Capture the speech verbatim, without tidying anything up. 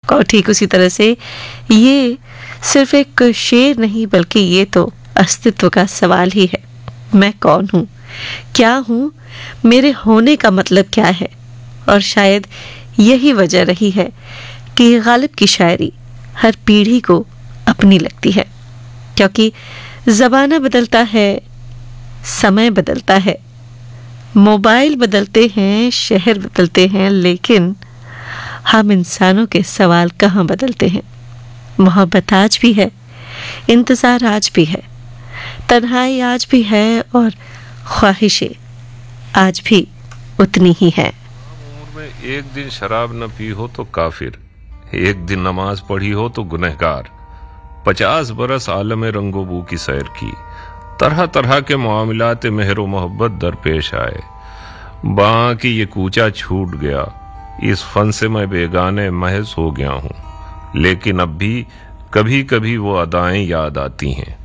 और ठीक उसी तरह से ये सिर्फ एक शेर नहीं बल्कि ये तो अस्तित्व का सवाल ही है। मैं कौन हूँ, क्या हूँ, मेरे होने का मतलब क्या है। और शायद यही वजह रही है कि गालिब की शायरी हर पीढ़ी को अपनी लगती है, क्योंकि ज़माना बदलता है, समय बदलता है, मोबाइल बदलते हैं, शहर बदलते हैं, लेकिन हम इंसानों के सवाल कहाँ बदलते हैं। मोहब्बत आज भी है, इंतज़ार आज भी है, तन्हाई आज भी है और ख्वाहिशें आज भी उतनी ही है। उम्र में एक दिन शराब न पी हो तो काफिर, एक दिन नमाज पढ़ी हो तो गुनहगार, पचास बरस आलम रंगोबू की सैर की, तरह तरह के मामलात मेहर मोहब्बत दरपेश आए, बाकी ये कूचा छूट गया, इस फन से मैं बेगाने महज हो गया हूँ, लेकिन अब भी कभी कभी वो अदाएं याद आती हैं।